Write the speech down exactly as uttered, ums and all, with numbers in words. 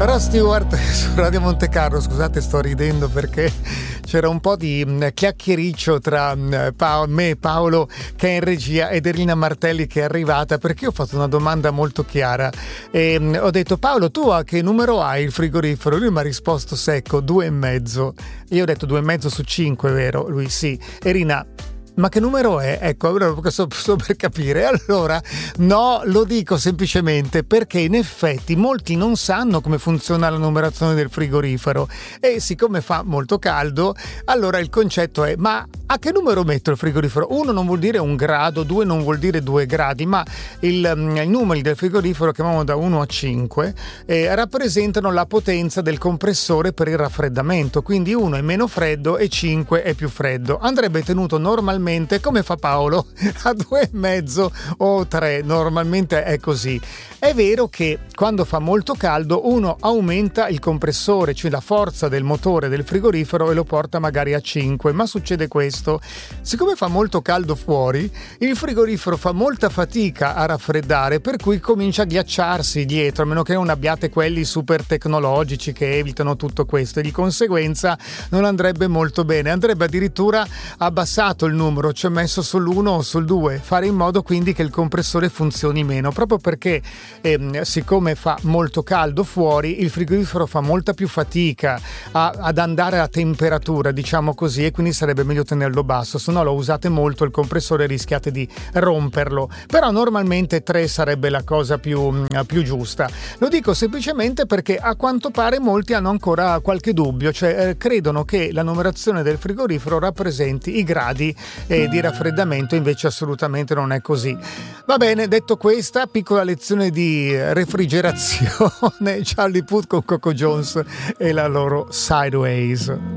Rod Stewart su Radio Monte Carlo. Scusate, sto ridendo perché c'era un po' di chiacchiericcio tra Paolo, me, Paolo che è in regia, ed Erina Martelli che è arrivata, perché ho fatto una domanda molto chiara e ho detto: Paolo, tu a che numero hai il frigorifero? Lui mi ha risposto secco, due e mezzo. Io ho detto due e mezzo su cinque, vero? Lui sì. Erina, ma che numero è? Ecco, allora sto, sto per capire. Allora, no, lo dico semplicemente perché in effetti molti non sanno come funziona la numerazione del frigorifero e siccome fa molto caldo, allora il concetto è: ma a che numero metto il frigorifero? Uno non vuol dire un grado, due non vuol dire due gradi, ma il, i numeri del frigorifero, che vanno da uno a cinque, eh, rappresentano la potenza del compressore per il raffreddamento, quindi uno è meno freddo e cinque è più freddo. Andrebbe tenuto normalmente, come fa Paolo, a due e mezzo o tre, normalmente è così. È vero che quando fa molto caldo uno aumenta il compressore, cioè la forza del motore del frigorifero, e lo porta magari a cinque, ma succede questo: siccome fa molto caldo fuori, il frigorifero fa molta fatica a raffreddare, per cui comincia a ghiacciarsi dietro, a meno che non abbiate quelli super tecnologici che evitano tutto questo, e di conseguenza non andrebbe molto bene. Andrebbe addirittura abbassato il numero, cioè messo sull'uno o sul due, fare in modo quindi che il compressore funzioni meno, proprio perché eh, siccome fa molto caldo fuori, il frigorifero fa molta più fatica a, ad andare a temperatura, diciamo così, e quindi sarebbe meglio tenerlo basso, se no lo usate molto il compressore e rischiate di romperlo. Però normalmente tre sarebbe la cosa più, più giusta. Lo dico semplicemente perché a quanto pare molti hanno ancora qualche dubbio, cioè eh, credono che la numerazione del frigorifero rappresenti i gradi eh, di raffreddamento, invece assolutamente non è così. Va bene, detto questa piccola lezione di refrigerazione, Charlie Puth con Coco Jones e la loro Sideways.